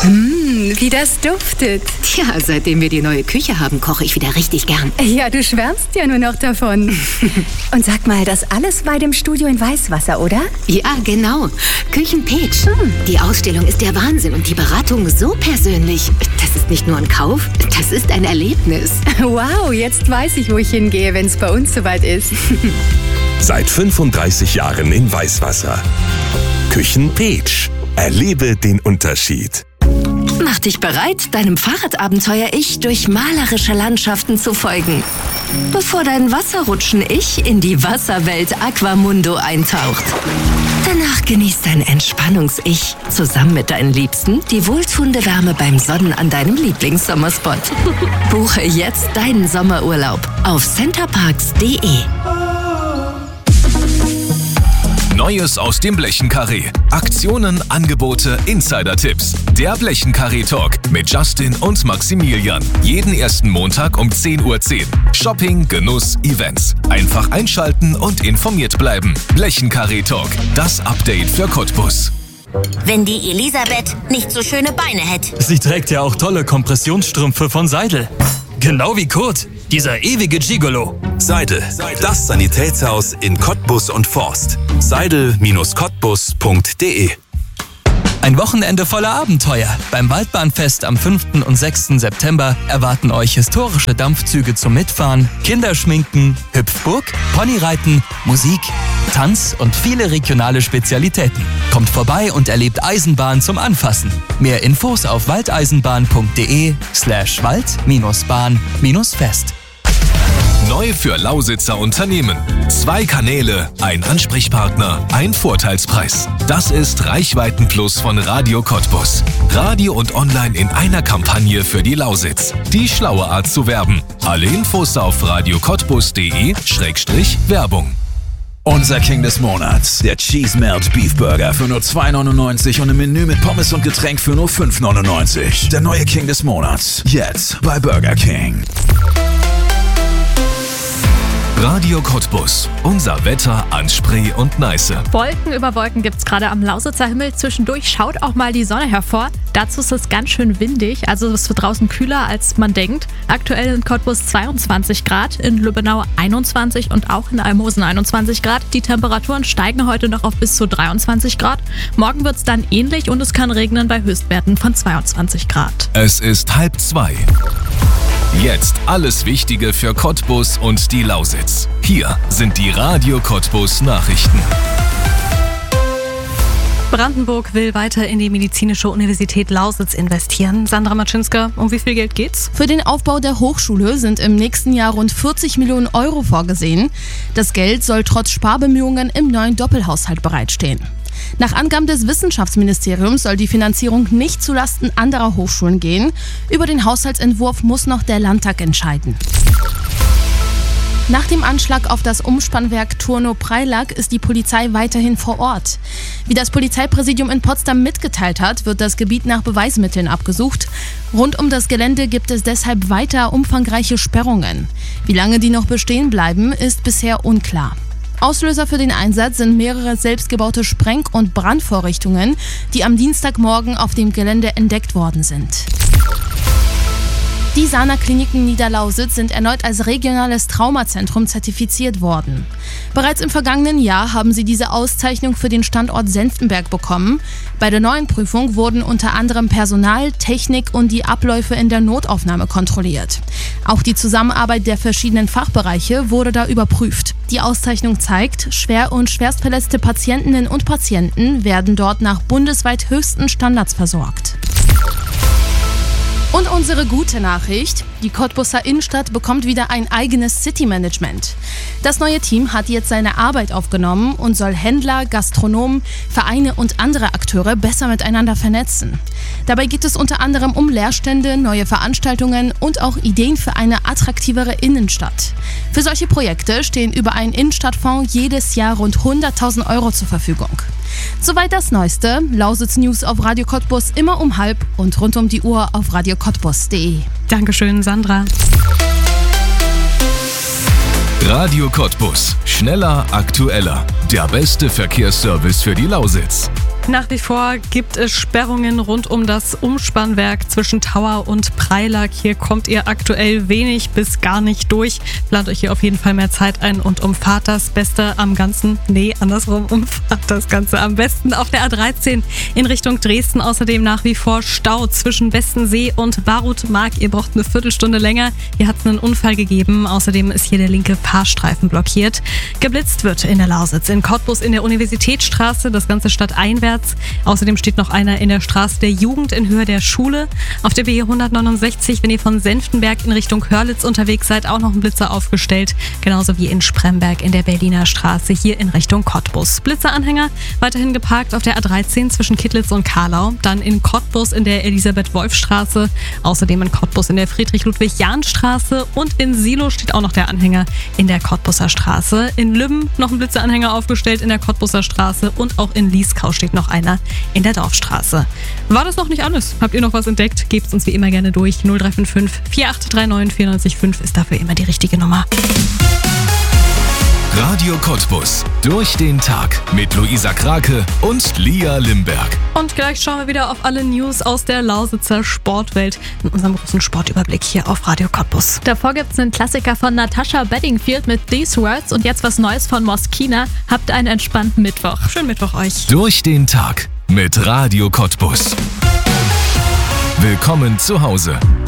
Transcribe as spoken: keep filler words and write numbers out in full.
Mmh, wie das duftet. Tja, seitdem wir die neue Küche haben, koche ich wieder richtig gern. Ja, du schwärmst ja nur noch davon. Und sag mal, das alles bei dem Studio in Weißwasser, oder? Ja, genau. Küchenpeach. Hm. Die Ausstellung ist der Wahnsinn und die Beratung so persönlich. Das ist nicht nur ein Kauf, das ist ein Erlebnis. Wow, jetzt weiß ich, wo ich hingehe, wenn es bei uns soweit ist. Seit fünfunddreißig Jahren in Weißwasser. Küchenpeach. Erlebe den Unterschied. Mach dich bereit, deinem Fahrradabenteuer-Ich durch malerische Landschaften zu folgen. Bevor dein Wasserrutschen-Ich in die Wasserwelt Aquamundo eintaucht. Danach genießt dein Entspannungs-Ich zusammen mit deinen Liebsten die wohltuende Wärme beim Sonnen an deinem Lieblingssommerspot. Buche jetzt deinen Sommerurlaub auf centerparks punkt de. Neues aus dem Blechenkarree. Aktionen, Angebote, Insider-Tipps. Der Blechenkarree-Talk mit Justin und Maximilian. Jeden ersten Montag um zehn Uhr zehn. Shopping, Genuss, Events. Einfach einschalten und informiert bleiben. Blechenkarree-Talk. Das Update für Cottbus. Wenn die Elisabeth nicht so schöne Beine hätte. Sie trägt ja auch tolle Kompressionsstrümpfe von Seidel. Genau wie Kurt, dieser ewige Gigolo. Seidel, das Sanitätshaus in Cottbus und Forst. seidel Bindestrich cottbus punkt de. Ein Wochenende voller Abenteuer. Beim Waldbahnfest am fünften und sechsten September erwarten euch historische Dampfzüge zum Mitfahren, Kinderschminken, Hüpfburg, Ponyreiten, Musik, Tanz und viele regionale Spezialitäten. Kommt vorbei und erlebt Eisenbahn zum Anfassen. Mehr Infos auf waldeisenbahn punkt de slash wald-bahn-fest. Neu für Lausitzer Unternehmen. Zwei Kanäle, ein Ansprechpartner, ein Vorteilspreis. Das ist Reichweitenplus von Radio Cottbus. Radio und Online in einer Kampagne für die Lausitz. Die schlaue Art zu werben. Alle Infos auf radio cottbus punkt de Schrägstrich Werbung. Unser King des Monats, der Cheese Melt Beef Burger für nur zwei neunundneunzig und ein Menü mit Pommes und Getränk für nur fünf neunundneunzig. Der neue King des Monats, jetzt bei Burger King. Radio Cottbus. Unser Wetter an Spree und Neiße. Wolken über Wolken gibt es gerade am Lausitzer Himmel. Zwischendurch schaut auch mal die Sonne hervor. Dazu ist es ganz schön windig, also es wird draußen kühler, als man denkt. Aktuell in Cottbus zweiundzwanzig Grad, in Lübbenau einundzwanzig und auch in Almosen einundzwanzig Grad. Die Temperaturen steigen heute noch auf bis zu dreiundzwanzig Grad. Morgen wird es dann ähnlich und es kann regnen bei Höchstwerten von zweiundzwanzig Grad. Es ist halb zwei. Jetzt alles Wichtige für Cottbus und die Lausitz. Hier sind die Radio Cottbus Nachrichten. Brandenburg will weiter in die Medizinische Universität Lausitz investieren. Sandra Matschinska, um wie viel Geld geht's? Für den Aufbau der Hochschule sind im nächsten Jahr rund vierzig Millionen Euro vorgesehen. Das Geld soll trotz Sparbemühungen im neuen Doppelhaushalt bereitstehen. Nach Angaben des Wissenschaftsministeriums soll die Finanzierung nicht zulasten anderer Hochschulen gehen. Über den Haushaltsentwurf muss noch der Landtag entscheiden. Nach dem Anschlag auf das Umspannwerk Turnow-Preilack ist die Polizei weiterhin vor Ort. Wie das Polizeipräsidium in Potsdam mitgeteilt hat, wird das Gebiet nach Beweismitteln abgesucht. Rund um das Gelände gibt es deshalb weiter umfangreiche Sperrungen. Wie lange die noch bestehen bleiben, ist bisher unklar. Auslöser für den Einsatz sind mehrere selbstgebaute Spreng- und Brandvorrichtungen, die am Dienstagmorgen auf dem Gelände entdeckt worden sind. Die Sana-Kliniken Niederlausitz sind erneut als regionales Traumazentrum zertifiziert worden. Bereits im vergangenen Jahr haben sie diese Auszeichnung für den Standort Senftenberg bekommen. Bei der neuen Prüfung wurden unter anderem Personal, Technik und die Abläufe in der Notaufnahme kontrolliert. Auch die Zusammenarbeit der verschiedenen Fachbereiche wurde da überprüft. Die Auszeichnung zeigt, schwer und schwerstverletzte Patientinnen und Patienten werden dort nach bundesweit höchsten Standards versorgt. Und unsere gute Nachricht, die Cottbuser Innenstadt bekommt wieder ein eigenes City-Management. Das neue Team hat jetzt seine Arbeit aufgenommen und soll Händler, Gastronomen, Vereine und andere Akteure besser miteinander vernetzen. Dabei geht es unter anderem um Leerstände, neue Veranstaltungen und auch Ideen für eine attraktivere Innenstadt. Für solche Projekte stehen über einen Innenstadtfonds jedes Jahr rund hunderttausend Euro zur Verfügung. Soweit das Neueste. Lausitz News auf Radio Cottbus immer um halb und rund um die Uhr auf radio cottbus punkt de. Dankeschön, Sandra. Radio Cottbus. Schneller, aktueller. Der beste Verkehrsservice für die Lausitz. Nach wie vor gibt es Sperrungen rund um das Umspannwerk zwischen Tauer und Preilack. Hier kommt ihr aktuell wenig bis gar nicht durch. Plant euch hier auf jeden Fall mehr Zeit ein und umfahrt das Beste am Ganzen. Nee, andersrum, umfahrt das Ganze am besten auf der A dreizehn in Richtung Dresden. Außerdem nach wie vor Stau zwischen Bestensee und Barutmark. Ihr braucht eine Viertelstunde länger. Hier hat es einen Unfall gegeben. Außerdem ist hier der linke Fahrstreifen blockiert. Geblitzt wird in der Lausitz, in Cottbus in der Universitätsstraße. Das Ganze stadteinwärts. Außerdem steht noch einer in der Straße der Jugend in Höhe der Schule. Auf der B hundertneunundsechzig, wenn ihr von Senftenberg in Richtung Hörlitz unterwegs seid, auch noch ein Blitzer aufgestellt. Genauso wie in Spremberg in der Berliner Straße hier in Richtung Cottbus. Blitzeranhänger weiterhin geparkt auf der A dreizehn zwischen Kittlitz und Karlau. Dann in Cottbus in der Elisabeth-Wolf-Straße. Außerdem in Cottbus in der Friedrich-Ludwig-Jahn-Straße. Und in Silo steht auch noch der Anhänger in der Cottbuser Straße. In Lübben noch ein Blitzeranhänger aufgestellt in der Cottbuser Straße. Und auch in Lieskau steht noch einer in der Dorfstraße. War das noch nicht alles? Habt ihr noch was entdeckt? Gebt es uns wie immer gerne durch. null drei fünf fünf, vier acht drei neun, vier neun fünf ist dafür immer die richtige Nummer. Radio Cottbus. Durch den Tag mit Luisa Krake und Lia Limberg. Und gleich schauen wir wieder auf alle News aus der Lausitzer Sportwelt in unserem großen Sportüberblick hier auf Radio Cottbus. Davor gibt es einen Klassiker von Natasha Bedingfield mit These Words und jetzt was Neues von Moskina. Habt einen entspannten Mittwoch. Schönen Mittwoch euch. Durch den Tag mit Radio Cottbus. Willkommen zu Hause.